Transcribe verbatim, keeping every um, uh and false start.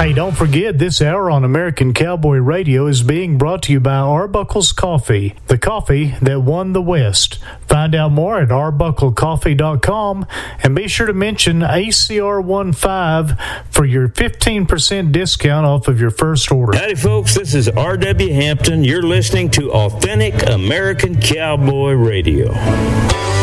Hey, don't forget, this hour on American Cowboy Radio is being brought to you by Arbuckle's Coffee, the coffee that won the West. Find out more at arbuckle coffee dot com and be sure to mention A C R fifteen for your fifteen percent discount off of your first order. Howdy, folks. This is R W Hampton. You're listening to Authentic American Cowboy Radio.